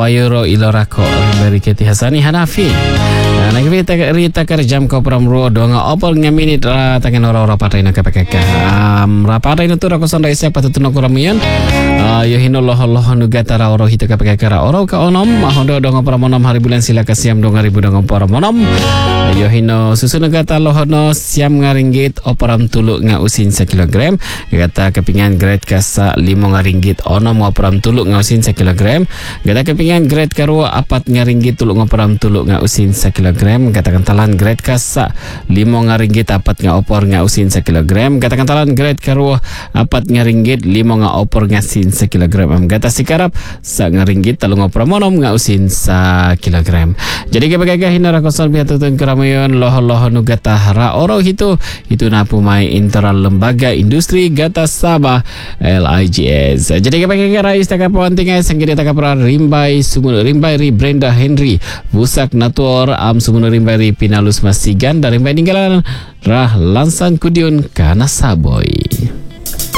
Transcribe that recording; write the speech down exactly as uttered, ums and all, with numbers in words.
Wayuro Ilorako dari Keti Hasani Hanafi. Nah, kita rita kerjam kau pramro doang opor ngaminit ra tangan ora-ora patai nak P K K. Um, ra patai itu ra kosan ra siapa tu nak kuramian. Uh, yo hino loh loh nugata ra oro hita P K K ra oro ka onom mahondo doang pramonom hari bulan sila kasiam dong ribu doang pramonom. Yo hino susu nugata lohono siam ngaringgit operam tuluk nga usin sekilogram. Gata kepingan grade kasa lima ngaringgit onom operam tuluk nga usin sekilogram. Gata kepingan grade karua apat ngaringgit tuluk operam tuluk nga usin sekilogram. Katakan talan grade kasa lima ngaringgit apat nga opor nga usin sekilogram. Katakan talan grade karua apat ngaringgit lima nga opor nga usin sekilogram. Am gata sikarap sa ngaringgit talong opor monom nga usin sa kilogram. Jadi kapag hinara ko sa bihatutun keramayon loho-loho nu gata ra oro hito itu na pumay interal lembaga industri gata Sabah L I G S. Jadi kapag rais takapuan tingay sanggit takapura rimbay sumun rimbay ri Brenda Henry busak natur am sumun rimbay ri Pinalus Masigan dari rimbay ninggalan rah lansan kudiun kana saboy.